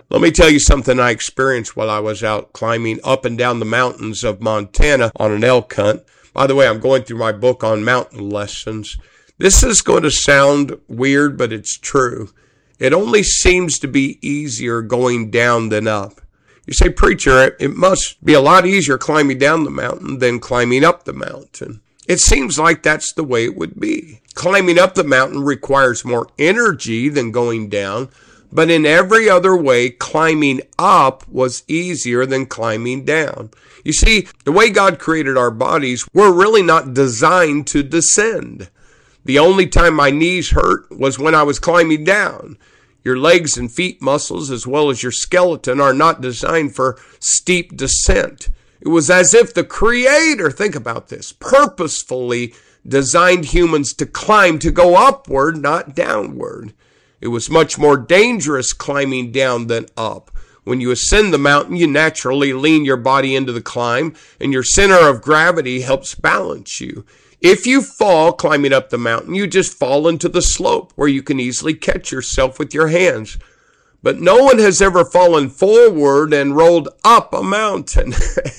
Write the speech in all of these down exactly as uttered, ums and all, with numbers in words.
Let me tell you something I experienced while I was out climbing up and down the mountains of Montana on an elk hunt. By the way, I'm going through my book on mountain lessons. This is going to sound weird, but it's true. It only seems to be easier going down than up. You say, preacher, it must be a lot easier climbing down the mountain than climbing up the mountain. It seems like that's the way it would be. Climbing up the mountain requires more energy than going down, but in every other way, climbing up was easier than climbing down. You see, the way God created our bodies, we're really not designed to descend. The only time my knees hurt was when I was climbing down. Your legs and feet muscles, as well as your skeleton, are not designed for steep descent. It was as if the Creator, think about this, purposefully designed humans to climb, to go upward, not downward. It was much more dangerous climbing down than up. When you ascend the mountain, you naturally lean your body into the climb, and your center of gravity helps balance you. If you fall climbing up the mountain, you just fall into the slope where you can easily catch yourself with your hands. But no one has ever fallen forward and rolled up a mountain.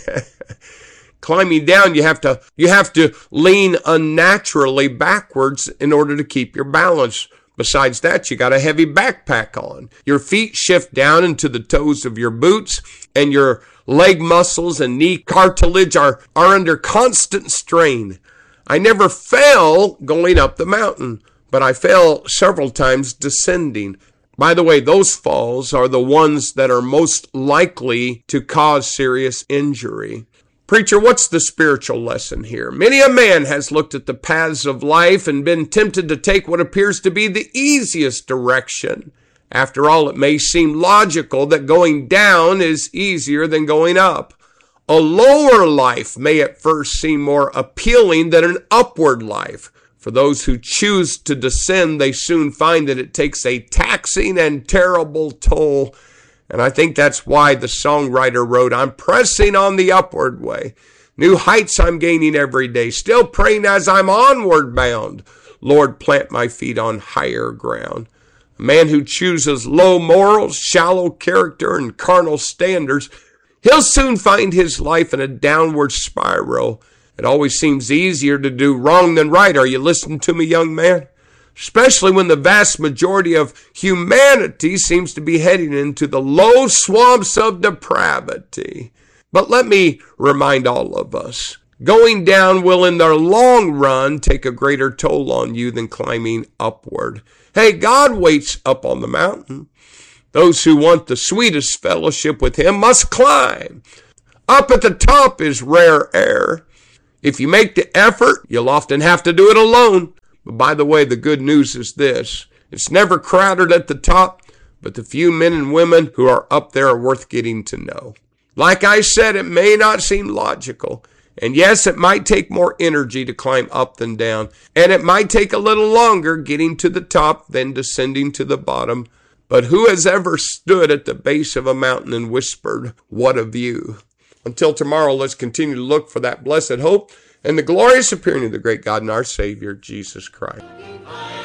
Climbing down, you have to you have to lean unnaturally backwards in order to keep your balance. Besides that, you got a heavy backpack on. Your feet shift down into the toes of your boots, and your leg muscles and knee cartilage are, are under constant strain. I never fell going up the mountain, but I fell several times descending. By the way, those falls are the ones that are most likely to cause serious injury. Preacher, what's the spiritual lesson here? Many a man has looked at the paths of life and been tempted to take what appears to be the easiest direction. After all, it may seem logical that going down is easier than going up. A lower life may at first seem more appealing than an upward life. For those who choose to descend, they soon find that it takes a taxing and terrible toll. And I think that's why the songwriter wrote, I'm pressing on the upward way. New heights I'm gaining every day, still praying as I'm onward bound. Lord, plant my feet on higher ground. A man who chooses low morals, shallow character, and carnal standards, he'll soon find his life in a downward spiral. It always seems easier to do wrong than right. Are you listening to me, young man? Especially when the vast majority of humanity seems to be heading into the low swamps of depravity. But let me remind all of us, going down will in the long run take a greater toll on you than climbing upward. Hey, God waits up on the mountain. Those who want the sweetest fellowship with him must climb. Up at the top is rare air. If you make the effort, you'll often have to do it alone. But by the way, the good news is this. It's never crowded at the top, but the few men and women who are up there are worth getting to know. Like I said, it may not seem logical. And yes, it might take more energy to climb up than down. And it might take a little longer getting to the top than descending to the bottom. But who has ever stood at the base of a mountain and whispered, what a view? Until tomorrow, let's continue to look for that blessed hope and the glorious appearing of the great God and our Savior, Jesus Christ.